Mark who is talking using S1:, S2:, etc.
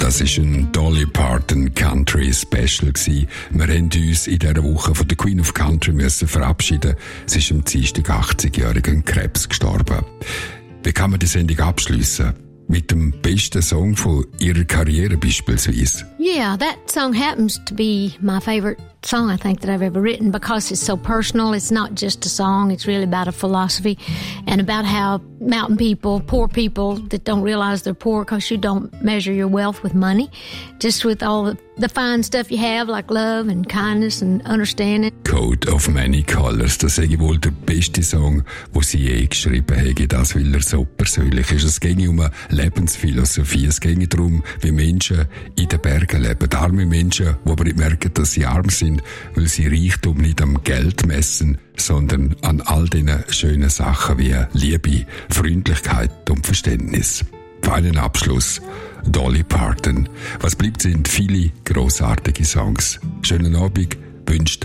S1: Das war ein Dolly Parton Country Special gewesen. Wir haben uns in dieser Woche von der Queen of Country müssen verabschieden. Sie ist am Dienstag 80-jährigen Krebs gestorben. Wie kann man die Sendung abschliessen? Mit dem besten Song von ihrer Karriere beispielsweise.
S2: Yeah, that song happens to be my favorite song I think that I've ever written because it's so personal. It's not just a song. It's really about a philosophy and about how mountain people, poor people that don't realize they're poor because you don't measure your wealth with money, just with all the fine stuff you have like love and kindness and understanding.
S1: Coat of Many Colors, das ist wohl der beste Song, den sie je geschrieben haben, das, weil er so persönlich ist. Es ging um eine Lebensphilosophie, es ging darum, wie Menschen in den Bergen leben. Arme Menschen, die aber nicht merken, dass sie arm sind, weil sie Reichtum nicht am Geld messen, sondern an all diesen schönen Sachen wie Liebe, Freundlichkeit und Verständnis. Feinen Abschluss, Dolly Parton. Was bleibt, sind viele grossartige Songs. Schönen Abend wünscht